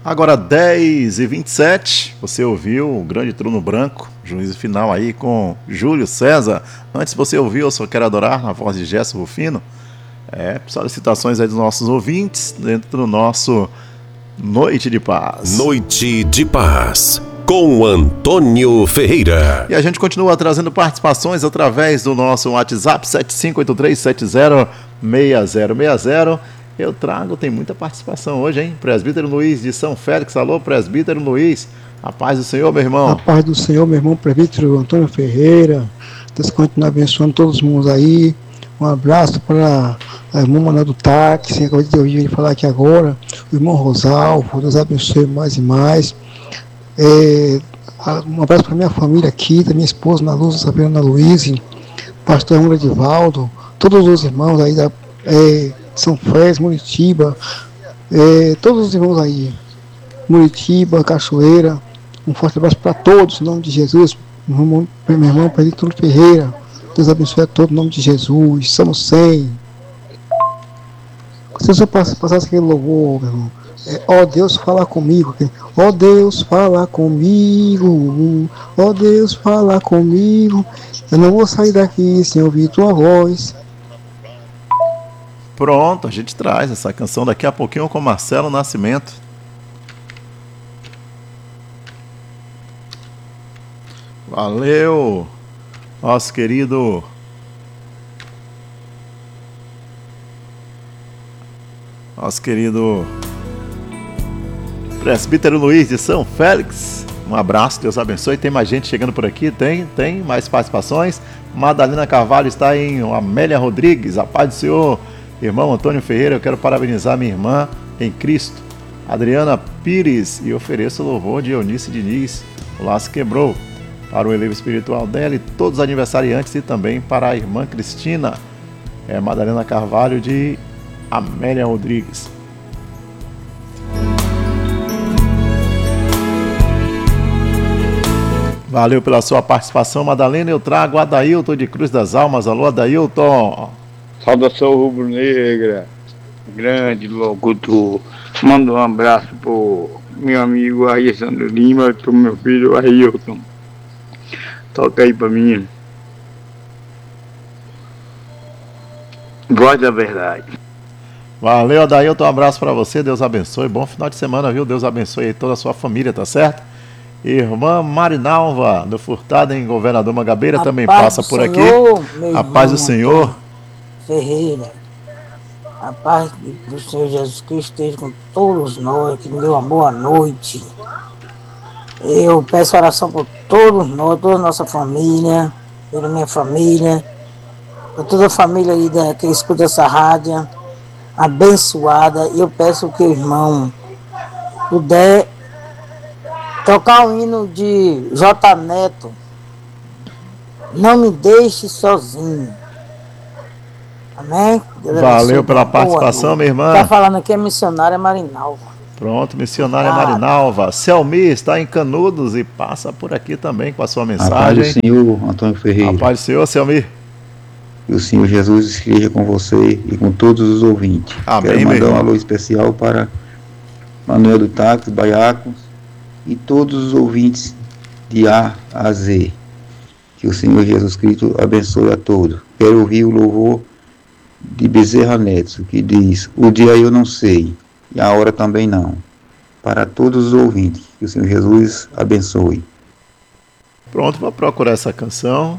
Agora 10h27, você ouviu o Grande Trono Branco, juízo final aí com Júlio César. Antes você ouviu Eu Só Quero Adorar, na voz de Gerson Rufino. Solicitações aí dos nossos ouvintes, dentro do nosso Noite de Paz. Noite de Paz, com Antônio Ferreira. E a gente continua trazendo participações através do nosso WhatsApp, 7583706060. Eu trago, tem muita participação hoje, hein? Presbítero Luiz de São Félix. Alô, Presbítero Luiz. A paz do Senhor, meu irmão. A paz do Senhor, meu irmão, Presbítero Antônio Ferreira. Deus continue abençoando todos os mundos aí. Um abraço para a irmã Manuel do Táxi, acabei de ouvir ele falar aqui agora. O irmão Rosalvo, Deus abençoe mais e mais. Um abraço para minha família aqui, da minha esposa Ana Luz, Sabrina Ana Luiz, pastor Rômulo Edivaldo, todos os irmãos aí da São Félix, Muritiba, todos os irmãos aí, Muritiba, Cachoeira. Um forte abraço para todos, em nome de Jesus. Meu irmão Pedro Ferreira, Deus abençoe a todos, em nome de Jesus. Somos 100. Se você passasse aquele louvor, meu irmão, ó Deus, fala comigo. Ó Deus, fala comigo. Ó Deus, fala comigo. Eu não vou sair daqui sem ouvir tua voz. Pronto, a gente traz essa canção daqui a pouquinho com Marcelo Nascimento. Valeu, nosso querido Presbítero Luiz de São Félix. Um abraço, Deus abençoe. Tem mais gente chegando por aqui? Tem mais participações. Madalena Carvalho está em Amélia Rodrigues. A paz do Senhor, irmão Antônio Ferreira. Eu quero parabenizar minha irmã em Cristo, Adriana Pires, e ofereço o louvor de Eunice Diniz. O laço quebrou para o elevo espiritual dela e todos os aniversariantes, e também para a irmã Cristina, Madalena Carvalho de Amélia Rodrigues. Valeu pela sua participação, Madalena. Eu trago Adailton de Cruz das Almas. Alô, Adailton. Saudação rubro-negra, grande locutor. Manda um abraço pro meu amigo Alessandro Lima, pro meu filho Ailton. Toca aí pra mim. Voz da verdade. Valeu, Adailton. Um abraço pra você. Deus abençoe. Bom final de semana, viu? Deus abençoe aí toda a sua família, tá certo? Irmã Marinalva, do Furtado, em Governador Mangabeira, também passa por aqui. A paz do Senhor. Ferreira. A paz do Senhor Jesus Cristo esteja com todos nós, que me deu uma boa noite. Eu peço oração por todos nós, toda a nossa família, pela minha família, por toda a família aí que escuta essa rádio, abençoada. Eu peço que o irmão puder tocar um hino de J. Neto, Não Me Deixe Sozinho. Amém? Valeu pela participação, minha irmã. Está falando aqui é missionária Marinalva. Pronto, missionária Marinalva. Selmi está em Canudos e passa por aqui também com a sua mensagem. A paz do Senhor, Antônio Ferreira. A paz do Senhor, Selmi. Que o Senhor Jesus esteja com você e com todos os ouvintes. Amém. Quero mandar um alô especial para Manuel do Táxi, Baiacos e todos os ouvintes de A a Z. Que o Senhor Jesus Cristo abençoe a todos. Quero ouvir o louvor de Bezerra Neto, que diz: o dia eu não sei, e a hora também não. Para todos os ouvintes, que o Senhor Jesus abençoe. Pronto, vou procurar essa canção.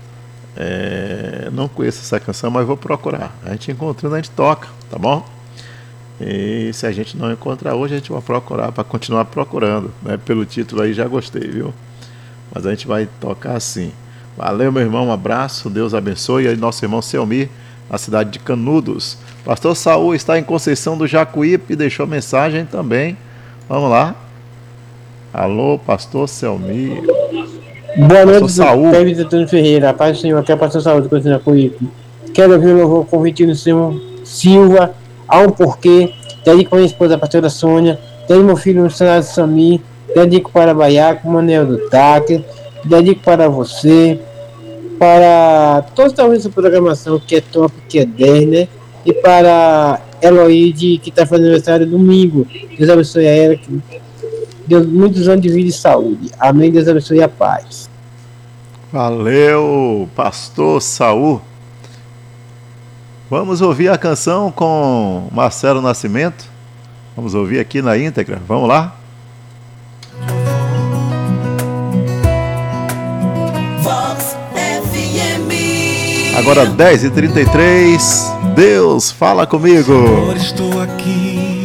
Não conheço essa canção, mas vou procurar. A gente encontrando, a gente toca, tá bom? E se a gente não encontrar hoje, a gente vai procurar, para continuar procurando, né? Pelo título aí já gostei, viu? Mas a gente vai tocar assim. Valeu, meu irmão, um abraço, Deus abençoe. E aí nosso irmão Selmi, na cidade de Canudos. Pastor Saul está em Conceição do Jacuípe e deixou mensagem também. Vamos lá. Alô, Pastor Selmi. Boa noite, Presbítero Antônio Ferreira. A paz do Senhor, aqui é o Pastor Saúl de Conceição do Jacuípe. Quero ouvir o louvor convite do Senhor Silva, Há um Porquê. Dedico a minha esposa, a pastora Sônia. Dedico meu filho, o missionário Sami. Dedico para Baiaco, Manuel do Táxi. Dedico para você, para todos que estão vendo essa programação, que é top, que é 10, né? E para Eloide, que está fazendo aniversário domingo. Deus abençoe a ela. Deus, muitos anos de vida e saúde. Amém. Deus abençoe a paz. Valeu, pastor Saul. Vamos ouvir a canção com Marcelo Nascimento. Vamos ouvir aqui na íntegra. Vamos lá? Agora 10h33. Deus fala comigo. Senhor, estou aqui